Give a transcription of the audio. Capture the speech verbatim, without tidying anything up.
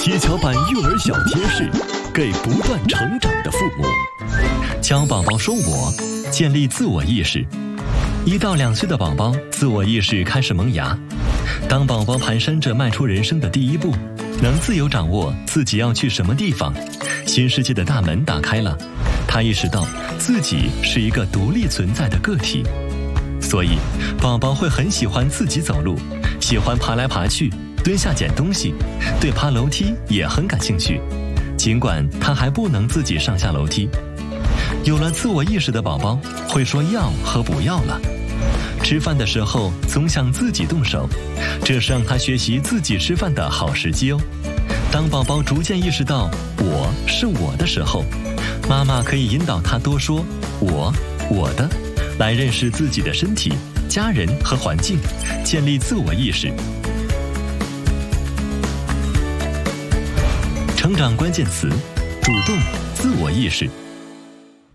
贴桥版育儿小贴士，给不断成长的父母。教宝宝说我，建立自我意识。一到两岁的宝宝，自我意识开始萌芽。当宝宝蹒跚着迈出人生的第一步，能自由掌握自己要去什么地方，新世界的大门打开了，他意识到自己是一个独立存在的个体。所以，宝宝会很喜欢自己走路，喜欢爬来爬去，蹲下捡东西，对爬楼梯也很感兴趣，尽管他还不能自己上下楼梯。有了自我意识的宝宝会说要和不要了，吃饭的时候总想自己动手，这是让他学习自己吃饭的好时机哦。当宝宝逐渐意识到我是我的时候，妈妈可以引导他多说我、我的，来认识自己的身体、家人和环境，建立自我意识。成长关键词：主动、自我意识。